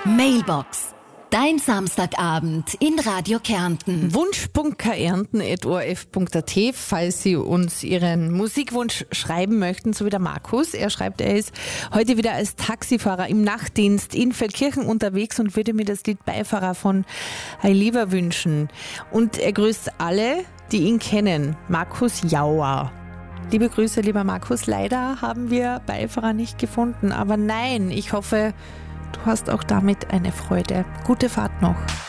Mailbox. Dein Samstagabend in Radio Kärnten. Wunsch.kärnten@orf.at, falls Sie uns Ihren Musikwunsch schreiben möchten, so wie der Markus. Er schreibt, er ist heute wieder als Taxifahrer im Nachtdienst in Feldkirchen unterwegs und würde mir das Lied Beifahrer von Eiliva wünschen. Und er grüßt alle, die ihn kennen. Markus Jauer. Liebe Grüße, lieber Markus. Leider haben wir Beifahrer nicht gefunden, aber nein, ich hoffe, du hast auch damit eine Freude. Gute Fahrt noch.